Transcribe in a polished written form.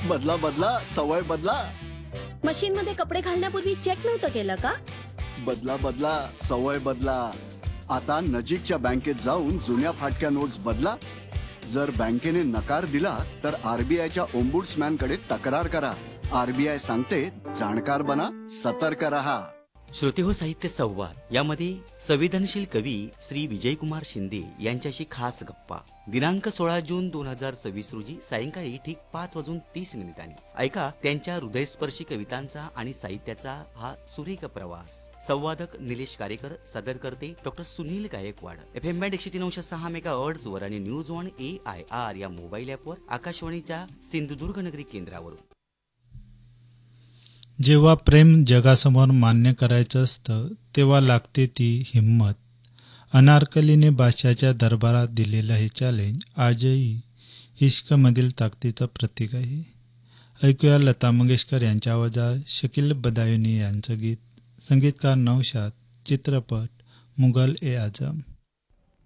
बदला बदला, सवय बदला. मशीन मध्ये कपडे घालण्यापूर्वी चेक नव्हतं केलं का? बदला बदला, सवय बदला. आता नजीकच्या बँकेत जाऊन जुन्या फाटक्या नोट्स बदला. जर बँकेने नकार दिला तर आरबीआयच्या ओम्बुड्समॅन कडे तक्रार करा. आरबीआय सांगते, जाणकार बना, सतर्क रहा. श्रोते हो साहित्य संवाद यामध्ये संवेदनशील कवी श्री विजयकुमार शिंदे यांच्याशी खास गप्पा. दिनांक 16 जून 2026 रोजी सायंकाळी ठीक 5:30 ऐका त्यांच्या हृदयस्पर्शी कवितांचा आणि साहित्याचा हा सुरेख प्रवास. संवादक निलेश कारेकर, सादर करते doctor Sunil Gaikwad. FM band 103.6 megahertz वर आणि न्यूज ऑन AIR या मोबाईल ॲपवर आकाशवाणीच्या सिंधुदुर्ग नगरी केंद्रावरून. जेव्हा प्रेम जगासमोर मान्य करायचं असतं तेव्हा लागते ती हिंमत. अनारकलीने बादशाच्या दरबारात दिलेलं हे चॅलेंज आजही इश्कमधील ताकदीचं प्रतीक आहे. ऐकूया लता मंगेशकर यांच्या आवाजात शकील बदायुनी यांचं गीत. संगीतकार नौशाद. चित्रपट मुघल ए आझम.